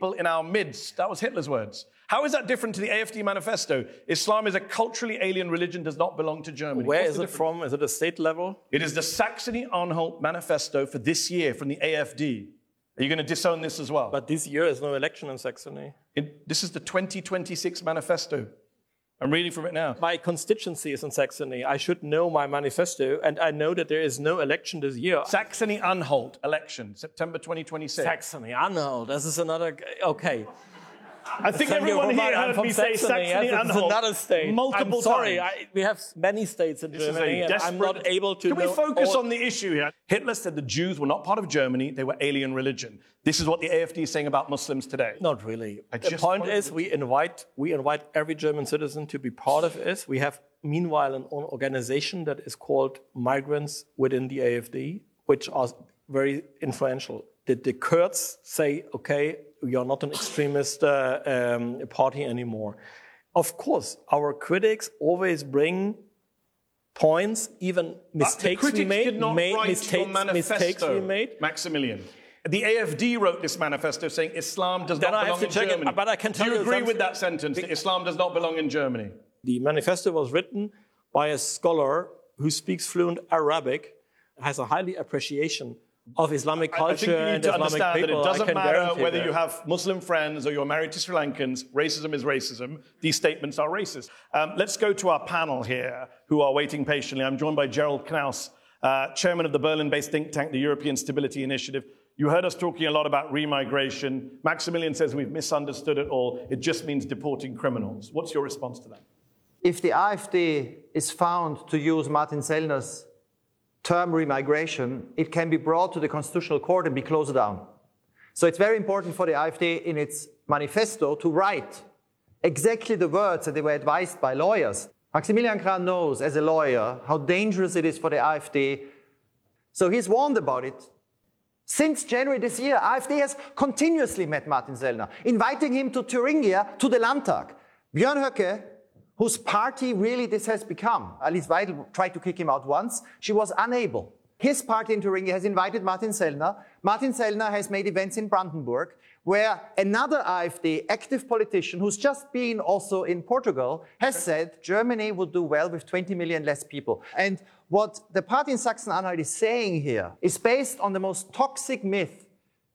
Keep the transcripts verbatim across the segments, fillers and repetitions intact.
people in our midst. That was Hitler's words. How is that different to the A F D manifesto? Islam is a culturally alien religion, does not belong to Germany. Where What's is the it difference? from? Is it a state level? It is the Saxony-Anhalt manifesto for this year from the A F D. Are you going to disown this as well? But this year is no election in Saxony. It, this is the twenty twenty-six manifesto. I'm reading from it now. My constituency is in Saxony. I should know my manifesto, and I know that there is no election this year. Saxony-Anhalt election, September twenty twenty-six. Saxony-Anhalt, this is another... Okay. I think Thank everyone you, here heard me say Saxony-Anhalt. Yes, another state. Multiple I'm sorry, times. I, we have many states in This Germany, is a and I'm not able to Can know we focus all... on the issue here? Hitler said the Jews were not part of Germany, they were alien religion. This is what the A F D is saying about Muslims today. Not really. I The just point wanted is to- we invite, we invite every German citizen to be part of it. We have, meanwhile, an organization that is called Migrants Within the A F D, which are very influential. The, the Kurds say, okay, we are not an extremist uh, um, party anymore. Of course, our critics always bring points, even mistakes the critics we made, did not made write mistakes, your manifesto, mistakes we made. Maximilian. The A F D wrote this manifesto saying Islam does Then not I have belong to in check it, Germany. but I can Do tell you you agree something- with that sentence, that Islam does not belong in Germany? The manifesto was written by a scholar who speaks fluent Arabic, has a highly appreciation of Islamic culture I think you need and to Islamic understand people. that it I doesn't can matter guarantee whether that. you have Muslim friends or you're married to Sri Lankans, racism is racism. These statements are racist. Um, let's go to our panel here, who are waiting patiently. I'm joined by Gerald Knaus, uh, chairman of the Berlin-based think tank, the European Stability Initiative. You heard us talking a lot about remigration. Maximilian says we've misunderstood it all. It just means deporting criminals. What's your response to that? If the AfD is found to use Martin Sellner's term remigration, it can be brought to the Constitutional Court and be closed down. So it's very important for the AfD in its manifesto to write exactly the words that they were advised by lawyers. Maximilian Krah knows, as a lawyer, how dangerous it is for the AfD. So he's warned about it. Since January this year, AfD has continuously met Martin Sellner, inviting him to Thuringia, to the Landtag. Björn Höcke, whose party really this has become. Alice Weidel tried to kick him out once. She was unable. His party in Thuringia has invited Martin Sellner. Martin Sellner has made events in Brandenburg, where another AfD active politician, who's just been also in Portugal, has said Germany would do well with twenty million less people. And what the party in Sachsen-Anhalt is saying here is based on the most toxic myth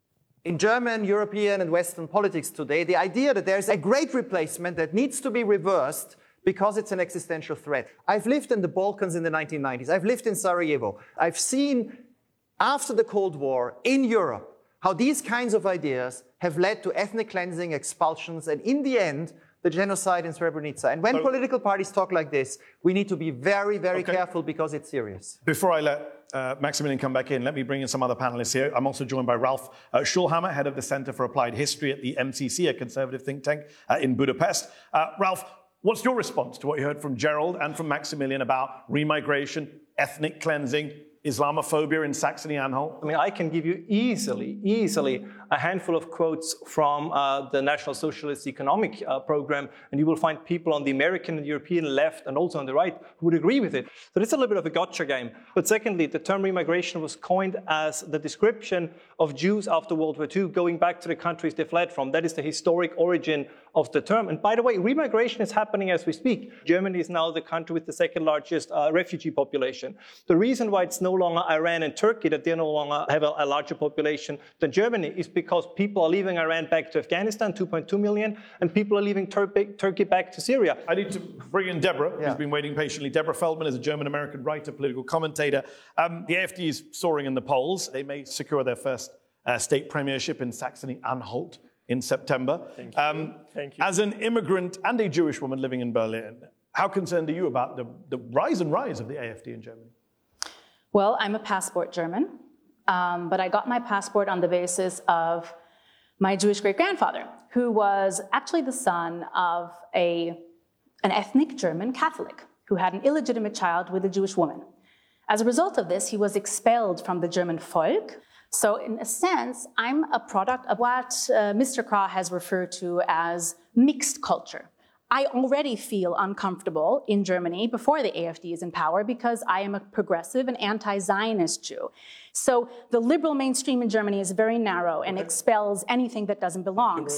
in German, European, and Western politics today, the idea that there's a great replacement that needs to be reversed because it's an existential threat. I've lived in the Balkans in the nineteen nineties. I've lived in Sarajevo. I've seen, after the Cold War, in Europe, how these kinds of ideas have led to ethnic cleansing, expulsions, and in the end, the genocide in Srebrenica. And when So, political parties talk like this, we need to be very, very Okay. careful because it's serious. Before I let uh, Maximilian come back in, let me bring in some other panelists here. I'm also joined by Ralph uh, Schulhammer, head of the Center for Applied History at the M C C, a conservative think tank uh, in Budapest. Uh, Ralph, what's your response to what you heard from Gerald and from Maximilian about remigration, ethnic cleansing, Islamophobia in Saxony-Anhalt? I mean, I can give you easily, easily a handful of quotes from uh, the National Socialist Economic uh, Program, and you will find people on the American and European left and also on the right who would agree with it. So it's a little bit of a gotcha game. But secondly, the term remigration was coined as the description of Jews after World War Two going back to the countries they fled from. That is the historic origin of the term. And by the way, remigration is happening as we speak. Germany is now the country with the second largest uh, refugee population. The reason why it's no longer Iran and Turkey that they no longer have a, a larger population than Germany is because people are leaving Iran back to Afghanistan, two point two million, and people are leaving Tur Turkey back to Syria. I need to bring in Deborah, Yeah. who's been waiting patiently. Deborah Feldman is a German-American writer, political commentator. Um, the A F D is soaring in the polls. They may secure their first uh, state premiership in Saxony-Anhalt in September. Thank you. Um, Thank you. As an immigrant and a Jewish woman living in Berlin, how concerned are you about the, the rise and rise of the A F D in Germany? Well, I'm a passport German, um, but I got my passport on the basis of my Jewish great-grandfather, who was actually the son of a, an ethnic German Catholic who had an illegitimate child with a Jewish woman. As a result of this, he was expelled from the German Volk. So in a sense, I'm a product of what uh, Mister Krah has referred to as mixed culture. I already feel uncomfortable in Germany before the A F D is in power because I am a progressive and anti-Zionist Jew. So the liberal mainstream in Germany is very narrow and expels anything that doesn't belong.